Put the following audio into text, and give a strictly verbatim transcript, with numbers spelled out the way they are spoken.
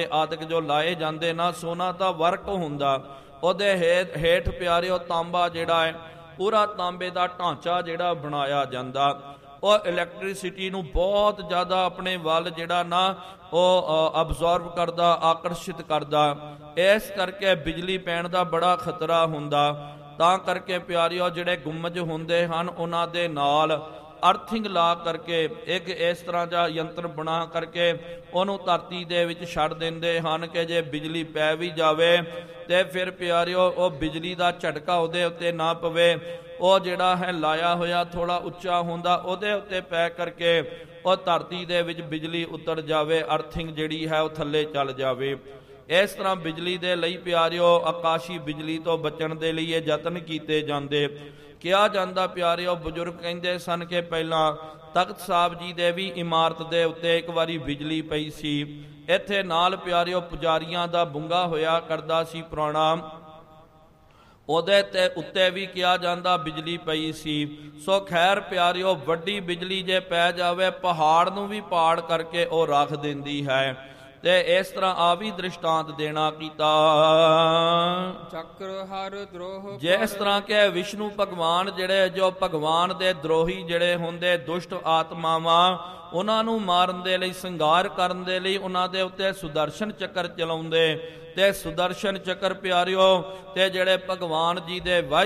ਆਦਿਕ ਜੋ ਲਾਏ ਜਾਂਦੇ ਨਾ, ਸੋਨਾ ਤਾਂ ਵਰਕ ਹੁੰਦਾ, ਉਹਦੇ ਹੇਠ ਹੇਠ ਪਿਆਰਿਓ ਤਾਂਬਾ ਜਿਹੜਾ ਹੈ, ਪੂਰਾ ਤਾਂਬੇ ਦਾ ਢਾਂਚਾ ਜਿਹੜਾ ਬਣਾਇਆ ਜਾਂਦਾ। ਉਹ ਇਲੈਕਟ੍ਰੀਸਿਟੀ ਨੂੰ ਬਹੁਤ ਜ਼ਿਆਦਾ ਆਪਣੇ ਵੱਲ ਜਿਹੜਾ ਨਾ ਉਹ ਅਬਜ਼ੋਰਵ ਕਰਦਾ, ਆਕਰਸ਼ਿਤ ਕਰਦਾ। ਇਸ ਕਰਕੇ ਬਿਜਲੀ ਪੈਣ ਦਾ ਬੜਾ ਖਤਰਾ ਹੁੰਦਾ। ਤਾਂ ਕਰਕੇ ਪਿਆਰਿਓ ਜਿਹੜੇ ਗੁੰਮਜ ਹੁੰਦੇ ਹਨ, ਉਹਨਾਂ ਦੇ ਨਾਲ ਅਰਥਿੰਗ ਲਾ ਕਰਕੇ ਇੱਕ ਇਸ ਤਰ੍ਹਾਂ ਦਾ ਯੰਤਰ ਬਣਾ ਕਰਕੇ ਉਹਨੂੰ ਧਰਤੀ ਦੇ ਵਿੱਚ ਛੱਡ ਦਿੰਦੇ ਹਨ ਕਿ ਜੇ ਬਿਜਲੀ ਪੈ ਵੀ ਜਾਵੇ ਤੇ ਫਿਰ ਪਿਆਰਿਓ ਉਹ ਬਿਜਲੀ ਦਾ ਝਟਕਾ ਉਹਦੇ ਉੱਤੇ ਨਾ ਪਵੇ। ਉਹ ਜਿਹੜਾ ਹੈ ਲਾਇਆ ਹੋਇਆ ਥੋੜ੍ਹਾ ਉੱਚਾ ਹੁੰਦਾ, ਉਹਦੇ ਉੱਤੇ ਪੈ ਕਰਕੇ ਉਹ ਧਰਤੀ ਦੇ ਵਿੱਚ ਬਿਜਲੀ ਉਤਰ ਜਾਵੇ, ਅਰਥਿੰਗ ਜਿਹੜੀ ਹੈ ਉਹ ਥੱਲੇ ਚੱਲ ਜਾਵੇ। ਇਸ ਤਰ੍ਹਾਂ ਬਿਜਲੀ ਦੇ ਲਈ ਪਿਆਰਿਓ ਆਕਾਸ਼ੀ ਬਿਜਲੀ ਤੋਂ ਬਚਣ ਦੇ ਲਈ ਇਹ ਯਤਨ ਕੀਤੇ ਜਾਂਦੇ। ਕਿਹਾ ਜਾਂਦਾ ਪਿਆਰਿਓ, ਬਜ਼ੁਰਗ ਕਹਿੰਦੇ ਸਨ ਕਿ ਪਹਿਲਾਂ ਤਖਤ ਸਾਹਿਬ ਜੀ ਦੇ ਵੀ ਇਮਾਰਤ ਦੇ ਉੱਤੇ ਇੱਕ ਵਾਰੀ ਬਿਜਲੀ ਪਈ ਸੀ। ਇੱਥੇ ਨਾਲ ਪਿਆਰਿਓ ਪੁਜਾਰੀਆਂ ਦਾ ਬੁੰਗਾ ਹੋਇਆ ਕਰਦਾ ਸੀ ਪੁਰਾਣਾ, ਉਹਦੇ ਤੇ ਉੱਤੇ ਵੀ ਕਿਹਾ ਜਾਂਦਾ ਬਿਜਲੀ ਪਈ ਸੀ। ਸੋ ਖੈਰ ਪਿਆਰਿਓ, ਵੱਡੀ ਬਿਜਲੀ ਜੇ ਪੈ ਜਾਵੇ ਪਹਾੜ ਨੂੰ ਵੀ ਪਾੜ ਕਰਕੇ ਉਹ ਰੱਖ ਦਿੰਦੀ ਹੈ। ਤੇ ਇਸ ਤਰ੍ਹਾਂ ਆ ਵੀ ਦ੍ਰਿਸ਼ਟਾਂਤ ਦੇਣਾ ਕੀਤਾ। ਚੱਕਰ ਹਰ ਦਰੋਹ, ਜਿਸ ਤਰ੍ਹਾਂ ਕਿ ਵਿਸ਼ਨੂੰ ਭਗਵਾਨ ਜਿਹੜੇ ਜੋ ਭਗਵਾਨ ਦੇ ਦਰੋਹੀ ਜਿਹੜੇ ਹੁੰਦੇ, ਦੁਸ਼ਟ ਆਤਮਾਵਾਂ, ਉਹਨਾਂ ਨੂੰ ਮਾਰਨ ਦੇ ਲਈ, ਸੰਘਾਰ ਕਰਨ ਦੇ ਲਈ ਉਹਨਾਂ ਦੇ ਉੱਤੇ ਸੁਦਰਸ਼ਨ ਚੱਕਰ ਚਲਾਉਂਦੇ। ਤੇ ਸੁਦਰਸ਼ਨ ਚੱਕਰ ਪਿਆਰਿਓ ਤੇ ਜਿਹੜੇ ਭਗਵਾਨ ਜੀ ਦੇ